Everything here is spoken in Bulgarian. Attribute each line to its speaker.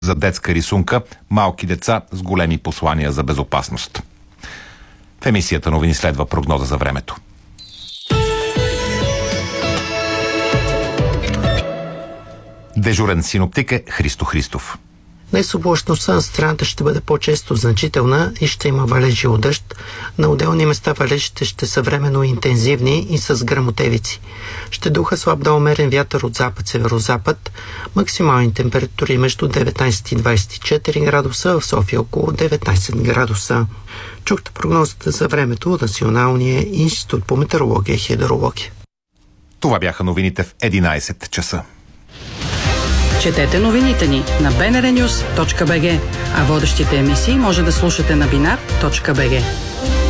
Speaker 1: за детска рисунка «Малки деца с големи послания за безопасност». В емисията новини следва прогноза за времето. Дежурен синоптик е Христо Христов.
Speaker 2: Днес облачността на страната ще бъде по-често значителна и ще има валежи от дъжд. На отделни места валежите ще са временно интензивни и с гръмотевици. Ще духа слаб до умерен вятър от запад-северозапад. Максимални температури между 19 и 24 градуса, в София около 19 градуса. Чухте прогнозата за времето от Националния институт по метеорология и хидрология.
Speaker 1: Това бяха новините в 11 часа.
Speaker 3: Четете новините ни на bnrnews.bg, а водещите емисии може да слушате на binar.bg.